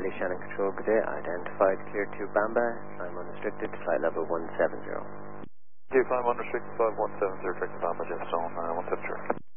Gateway Shannon Control, good day. Identified, clear to Bamba, climb unrestricted, flight level 170. Okay, climb unrestricted, flight 170, direct to Bamba, Jetstone 170.